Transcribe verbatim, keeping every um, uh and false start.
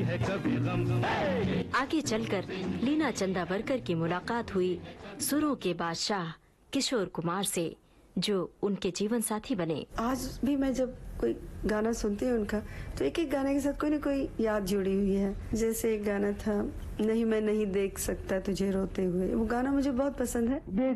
है कभी गम। आगे चलकर लीना चंदावरकर की मुलाकात हुई सुरों के बादशाह किशोर कुमार से, जो उनके जीवन साथी बने। आज भी मैं जब कोई गाना सुनती हूँ उनका, तो एक एक गाने के साथ कोई ना कोई याद जुड़ी हुई है। जैसे एक गाना था, नहीं मैं नहीं देख सकता तुझे रोते हुए, वो गाना मुझे बहुत पसंद है।